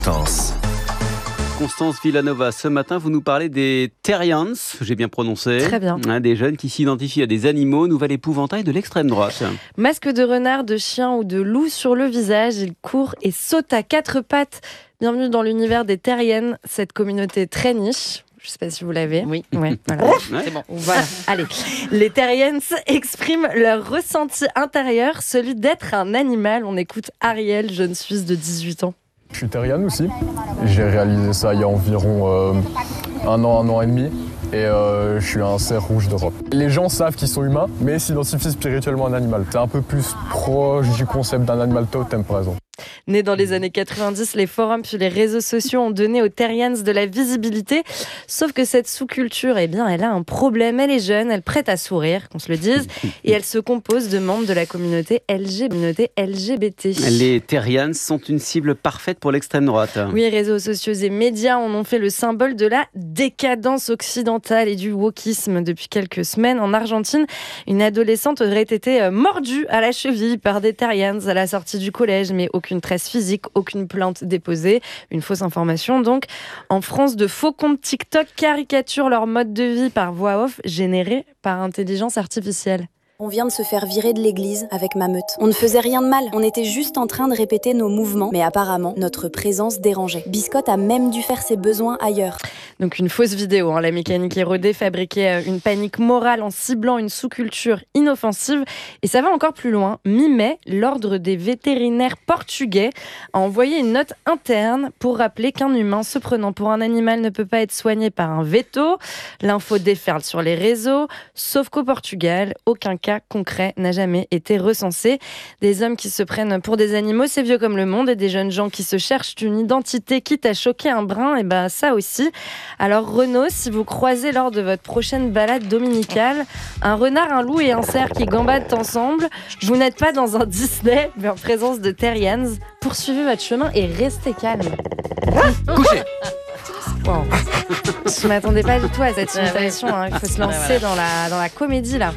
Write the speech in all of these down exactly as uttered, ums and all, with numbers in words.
Tense. Constance Villanova, ce matin, vous nous parlez des Terriens, j'ai bien prononcé. Très bien. Hein, des jeunes qui s'identifient à des animaux, nouvel épouvantail de l'extrême droite. Masque de renard, de chien ou de loup sur le visage, ils courent et sautent à quatre pattes. Bienvenue dans l'univers des Terriennes, cette communauté très niche. Je ne sais pas si vous l'avez. Oui. Ouais, voilà. Ouais. C'est bon. Voilà. Allez. Les Terriennes expriment leur ressenti intérieur, celui d'être un animal. On écoute Ariel, jeune Suisse de dix-huit ans. Je suis terrien aussi. J'ai réalisé ça il y a environ euh, un an, un an et demi. Et euh, je suis un cerf rouge d'Europe. Les gens savent qu'ils sont humains, mais s'identifient spirituellement à un animal. C'est un peu plus proche du concept d'un animal totem, par exemple. Nés dans les années quatre-vingt-dix, les forums puis les réseaux sociaux ont donné aux Terriens de la visibilité. Sauf que cette sous-culture, eh bien, elle a un problème. Elle est jeune, elle prête à sourire, qu'on se le dise, et elle se compose de membres de la communauté L G B T. Les Terriens sont une cible parfaite pour l'extrême droite. Oui, réseaux sociaux et médias en ont fait le symbole de la décadence occidentale et du wokisme. Depuis quelques semaines, en Argentine, une adolescente aurait été mordue à la cheville par des Terriens à la sortie du collège, mais aucune trace physique, aucune plainte déposée, une fausse information. Donc, en France, de faux comptes TikTok caricaturent leur mode de vie par voix off générée par intelligence artificielle. On vient de se faire virer de l'église avec ma meute. On ne faisait rien de mal, on était juste en train de répéter nos mouvements, mais apparemment, notre présence dérangeait. Biscotte a même dû faire ses besoins ailleurs. Donc une fausse vidéo, hein. La mécanique érodée fabriquait une panique morale en ciblant une sous-culture inoffensive. Et ça va encore plus loin. Mi-mai, l'ordre des vétérinaires portugais a envoyé une note interne pour rappeler qu'un humain se prenant pour un animal ne peut pas être soigné par un veto. L'info déferle sur les réseaux, sauf qu'au Portugal, aucun cas concret n'a jamais été recensé. Des hommes qui se prennent pour des animaux, c'est vieux comme le monde, et des jeunes gens qui se cherchent une identité quitte à choquer un brin, et ben ça aussi. Alors Renaud, si vous croisez lors de votre prochaine balade dominicale un renard, un loup et un cerf qui gambadent ensemble, vous n'êtes pas dans un Disney, mais en présence de Terriens. Poursuivez votre chemin et restez calme. Couchez. Wow. Je ne m'attendais pas du tout à cette imitation, hein. Il faut se lancer dans la, dans la comédie là.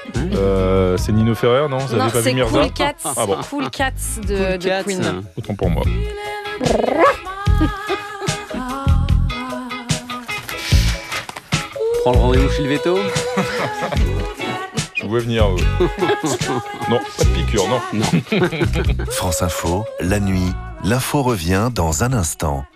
Euh, c'est Nino Ferrer, non? Vous Non, avez pas c'est vu Mirza? Cool Cats, Ah bon. Cool Cats de, Cool de Cats. Queen. Autant pour moi. Prends le rendez-vous chez le veto. Je vois venir. euh. Non, pas de piqûre, non. France Info, la nuit, l'info revient dans un instant.